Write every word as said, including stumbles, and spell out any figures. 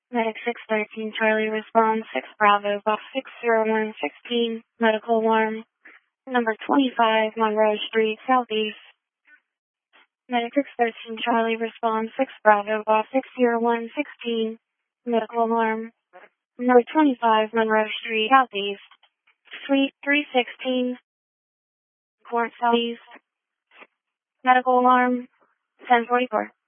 Medic six thirteen Charlie responds six Bravo box six zero one sixteen medical alarm number twenty-five Monroe Street Southeast. Medic six thirteen Charlie responds six Bravo box six zero one sixteen medical alarm number twenty-five Monroe Street Southeast. Suite three sixteen Court Southeast. Medical alarm ten forty-four.